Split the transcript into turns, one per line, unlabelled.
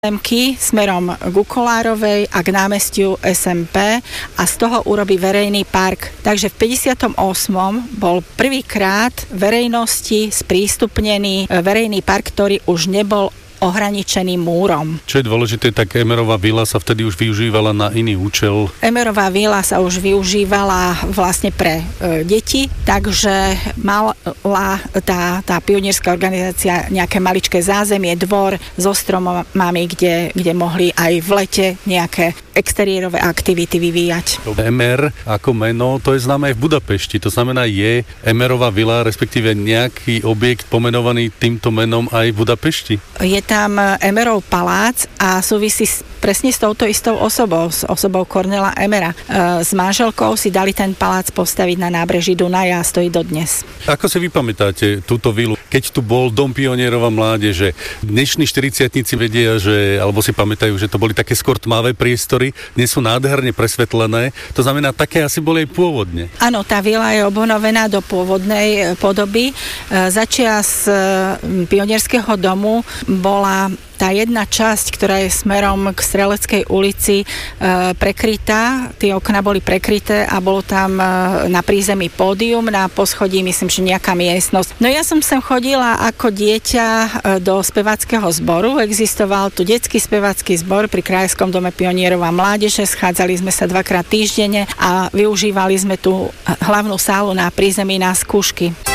smerom k Kolárovej a k námestiu SMP a z toho urobí verejný park. Takže v 58. bol prvýkrát verejnosti sprístupnený verejný park, ktorý už nebol ohraničený múrom.
Čo je dôležité, tak Emmerová vila sa vtedy už využívala na iný účel.
Emmerová vila sa už využívala vlastne pre deti, takže mala tá pionierská organizácia nejaké maličké zázemie, dvor so stromami, kde mohli aj v lete nejaké exteriérové aktivity vyvíjať.
Emmer ako meno, to je známe aj v Budapešti. To znamená, je Emmerová vila, respektíve nejaký objekt pomenovaný týmto menom aj v Budapešti?
Je tam Emmerov palác a súvisí presne s touto istou osobou, s osobou Kornéla Emmera. S manželkou si dali ten palác postaviť na nábreží Dunaja a stojí dodnes.
Ako si vy pamätáte túto vilu? Keď tu bol Dom pionierov a mládeže, dnešní 40-tníci vedia, alebo si pamätajú, že to boli také skôr tmavé priestory, dnes sú nádherne presvetlené. To znamená, také asi boli aj pôvodne.
Áno, tá vila je obnovená do pôvodnej podoby. Začias pionierského domu bola tá jedna časť, ktorá je smerom k Streleckej ulici prekrytá, tie okná boli prekryté a bolo tam na prízemí pódium, na poschodí myslím, že nejaká miestnosť. No ja som sem chodila ako dieťa do speváckeho zboru, existoval tu detský spevácky zbor pri Krajskom dome pionierov a mládeže, schádzali sme sa 2-krát týždenne a využívali sme tú hlavnú sálu na prízemí na skúšky.